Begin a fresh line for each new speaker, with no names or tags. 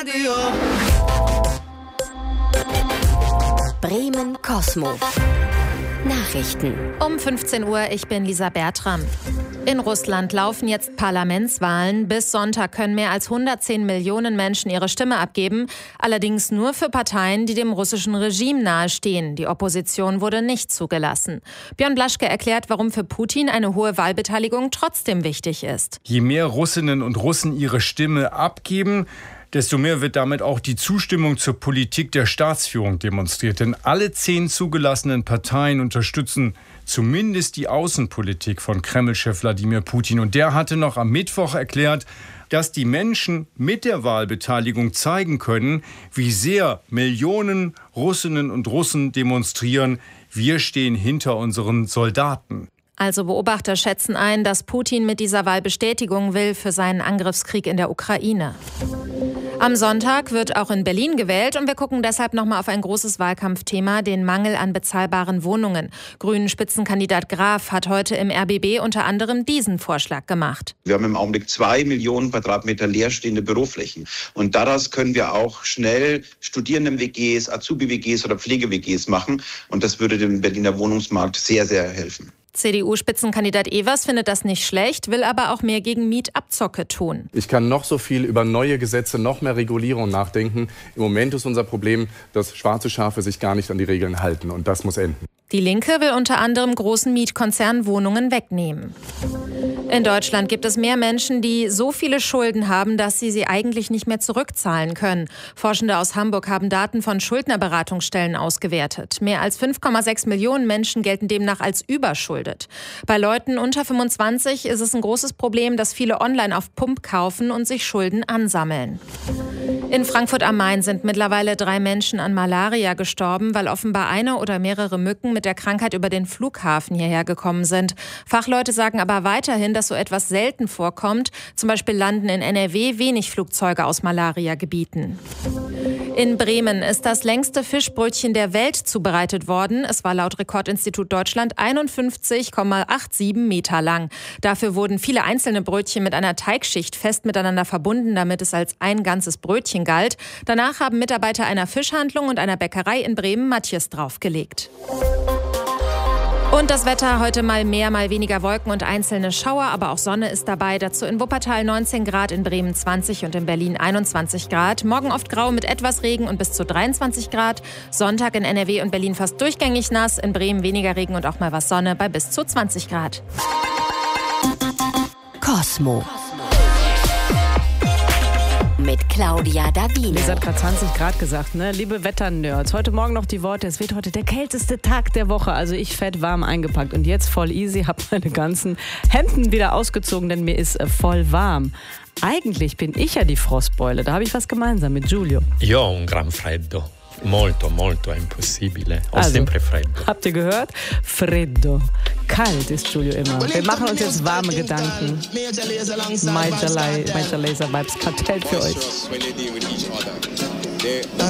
Radio.
Bremen Cosmo. Nachrichten.
Um 15 Uhr, ich bin Lisa Bertram. In Russland laufen jetzt Parlamentswahlen. Bis Sonntag können mehr als 110 Millionen Menschen ihre Stimme abgeben. Allerdings nur für Parteien, die dem russischen Regime nahestehen. Die Opposition wurde nicht zugelassen. Björn Blaschke erklärt, warum für Putin eine hohe Wahlbeteiligung trotzdem wichtig ist.
Je mehr Russinnen und Russen ihre Stimme abgeben, desto mehr wird damit auch die Zustimmung zur Politik der Staatsführung demonstriert. Denn alle 10 zugelassenen Parteien unterstützen zumindest die Außenpolitik von Kreml-Chef Wladimir Putin. Und der hatte noch am Mittwoch erklärt, dass die Menschen mit der Wahlbeteiligung zeigen können, wie sehr Millionen Russinnen und Russen demonstrieren. Wir stehen hinter unseren Soldaten.
Also Beobachter schätzen ein, dass Putin mit dieser Wahl Bestätigung will für seinen Angriffskrieg in der Ukraine. Am Sonntag wird auch in Berlin gewählt und wir gucken deshalb nochmal auf ein großes Wahlkampfthema, den Mangel an bezahlbaren Wohnungen. Grünen Spitzenkandidat Graf hat heute im RBB unter anderem diesen Vorschlag gemacht.
Wir haben im Augenblick 2 Millionen Quadratmeter leerstehende Büroflächen. Und daraus können wir auch schnell Studierenden-WGs, Azubi-WGs oder Pflege-WGs machen. Und das würde dem Berliner Wohnungsmarkt sehr, sehr helfen.
CDU-Spitzenkandidat Evers findet das nicht schlecht, will aber auch mehr gegen Mietabzocke tun.
Ich kann noch so viel über neue Gesetze, noch mehr Regulierung nachdenken. Im Moment ist unser Problem, dass schwarze Schafe sich gar nicht an die Regeln halten. Und das muss enden.
Die Linke will unter anderem großen Mietkonzernen Wohnungen wegnehmen. In Deutschland gibt es mehr Menschen, die so viele Schulden haben, dass sie eigentlich nicht mehr zurückzahlen können. Forschende aus Hamburg haben Daten von Schuldnerberatungsstellen ausgewertet. Mehr als 5,6 Millionen Menschen gelten demnach als überschuldet. Bei Leuten unter 25 ist es ein großes Problem, dass viele online auf Pump kaufen und sich Schulden ansammeln. In Frankfurt am Main sind mittlerweile 3 Menschen an Malaria gestorben, weil offenbar eine oder mehrere Mücken mit der Krankheit über den Flughafen hierher gekommen sind. Fachleute sagen aber weiterhin, dass so etwas selten vorkommt. Zum Beispiel landen in NRW wenig Flugzeuge aus Malariagebieten. In Bremen ist das längste Fischbrötchen der Welt zubereitet worden. Es war laut Rekordinstitut Deutschland 51,87 Meter lang. Dafür wurden viele einzelne Brötchen mit einer Teigschicht fest miteinander verbunden, damit es als ein ganzes Brötchen galt. Danach haben Mitarbeiter einer Fischhandlung und einer Bäckerei in Bremen Matjes draufgelegt. Und das Wetter, heute mal mehr, mal weniger Wolken und einzelne Schauer, aber auch Sonne ist dabei. Dazu in Wuppertal 19 Grad, in Bremen 20 und in Berlin 21 Grad. Morgen oft grau mit etwas Regen und bis zu 23 Grad. Sonntag in NRW und Berlin fast durchgängig nass, in Bremen weniger Regen und auch mal was Sonne bei bis zu 20 Grad.
Cosmo. Mit Claudia Davino.
Lisa hat gerade 20 Grad gesagt, ne? Liebe Wetternerds, heute Morgen noch die Worte, es wird heute der kälteste Tag der Woche. Also ich fett warm eingepackt und jetzt voll easy, habe meine ganzen Hemden wieder ausgezogen, denn mir ist voll warm. Eigentlich bin ich ja die Frostbeule, da habe ich was gemeinsam mit Giulio.
Io ho un gran freddo. Molto, è impossibile. Ho sempre freddo.
Habt ihr gehört? Freddo. Kalt ist Giulio immer. Wir machen uns jetzt warme Gedanken. Major Lazer Vibes Kartell für euch.